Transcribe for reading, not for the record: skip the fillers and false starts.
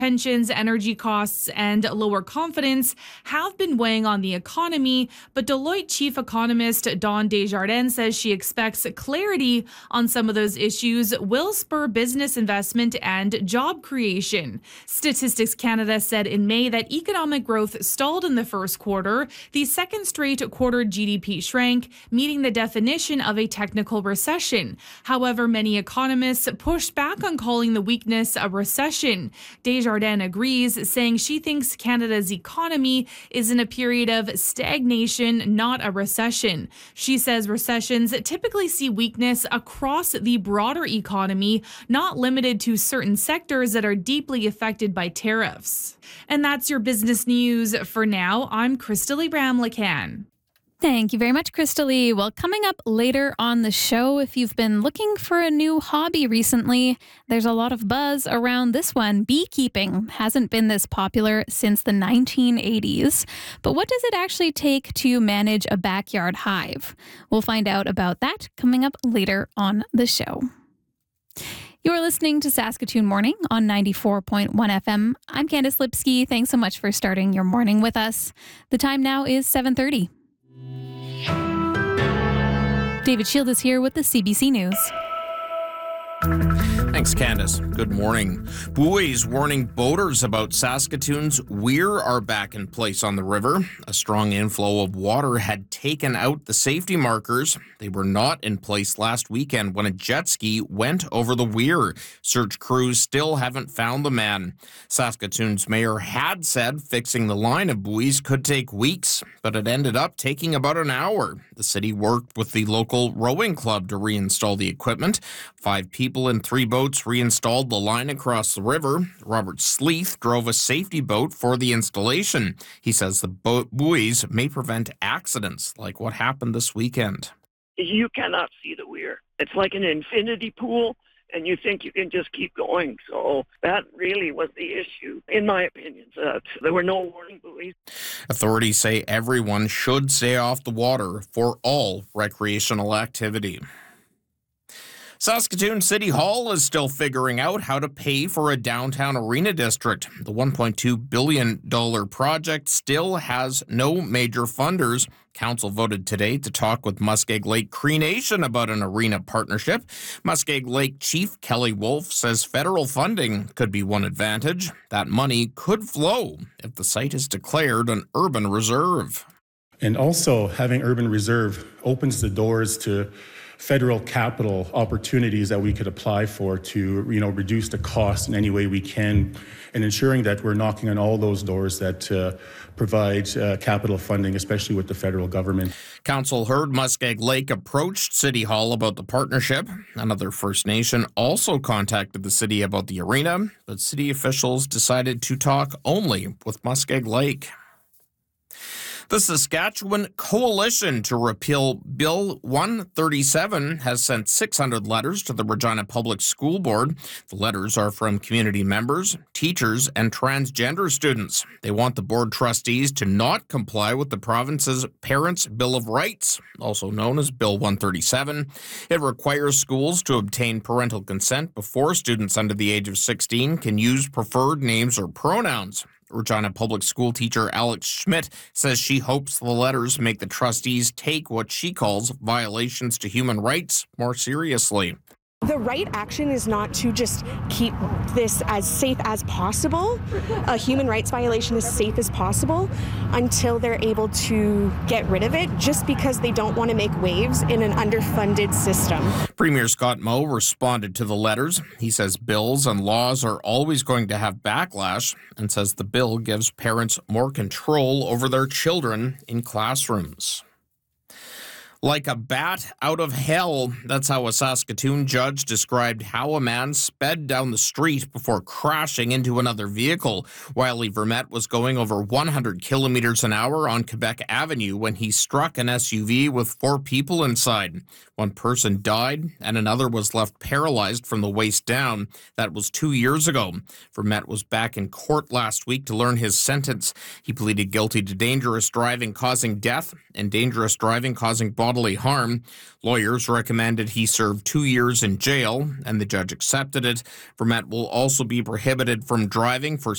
Pensions, energy costs, and lower confidence have been weighing on the economy, but Deloitte chief economist Dawn Desjardins says she expects clarity on some of those issues will spur business investment and job creation. Statistics Canada said in May that economic growth stalled in the first quarter. The second straight quarter GDP shrank, meeting the definition of a technical recession. However, many economists pushed back on calling the weakness a recession. Desjardins agrees, saying she thinks Canada's economy is in a period of stagnation, not a recession. She says recessions typically see weakness across the broader economy, not limited to certain sectors that are deeply affected by tariffs. And that's your business news for now. I'm Crystalie Ramlakan. Thank you very much, Crystalie. Well, coming up later on the show, if you've been looking for a new hobby recently, there's a lot of buzz around this one. Beekeeping hasn't been this popular since the 1980s. But what does it actually take to manage a backyard hive? We'll find out about that coming up later on the show. You're listening to Saskatoon Morning on 94.1 FM. I'm Candice Lipsky. Thanks so much for starting your morning with us. The time now is 7:30. David Shield is here with the CBC News. Thanks, Candice. Good morning. Buoys warning boaters about Saskatoon's weir are back in place on the river. A strong inflow of water had taken out the safety markers. They were not in place last weekend when a jet ski went over the weir. Search crews still haven't found the man. Saskatoon's mayor had said fixing the line of buoys could take weeks, but it ended up taking about an hour. The city worked with the local rowing club to reinstall the equipment. 5 people in 3 boats reinstalled the line across the river. Robert Sleeth drove a safety boat for the installation. He says the buoys may prevent accidents like what happened this weekend. You cannot see the weir. It's like an infinity pool, and you think you can just keep going. So that really was the issue, in my opinion. There were no warning buoys. Authorities say everyone should stay off the water for all recreational activity. Saskatoon City Hall is still figuring out how to pay for a downtown arena district. The $1.2 billion project still has no major funders. Council voted today to talk with Muskeg Lake Cree Nation about an arena partnership. Muskeg Lake Chief Kelly Wolf says federal funding could be one advantage. That money could flow if the site is declared an urban reserve. And also having urban reserve opens the doors to federal capital opportunities that we could apply for to, reduce the cost in any way we can, and ensuring that we're knocking on all those doors that provide capital funding, especially with the federal government. Council heard Muskeg Lake approached City Hall about the partnership. Another First Nation also contacted the city about the arena, but city officials decided to talk only with Muskeg Lake. The Saskatchewan Coalition to Repeal Bill 137 has sent 600 letters to the Regina Public School Board. The letters are from community members, teachers, and transgender students. They want the board trustees to not comply with the province's Parents' Bill of Rights, also known as Bill 137. It requires schools to obtain parental consent before students under the age of 16 can use preferred names or pronouns. Regina Public School teacher Alex Schmidt says she hopes the letters make the trustees take what she calls violations to human rights more seriously. The right action is not to just keep this as safe as possible, a human rights violation as safe as possible, until they're able to get rid of it, just because they don't want to make waves in an underfunded system. Premier Scott Moe responded to the letters. He says bills and laws are always going to have backlash, and says the bill gives parents more control over their children in classrooms. Like a bat out of hell, that's how a Saskatoon judge described how a man sped down the street before crashing into another vehicle. Wiley Vermette was going over 100 kilometers an hour on Quebec Avenue when he struck an SUV with 4 people inside. One person died and another was left paralyzed from the waist down. That was 2 years ago. Vermette was back in court last week to learn his sentence. He pleaded guilty to dangerous driving causing death and dangerous driving causing bodily harm. Lawyers recommended he serve 2 years in jail, and the judge accepted it. Vermette will also be prohibited from driving for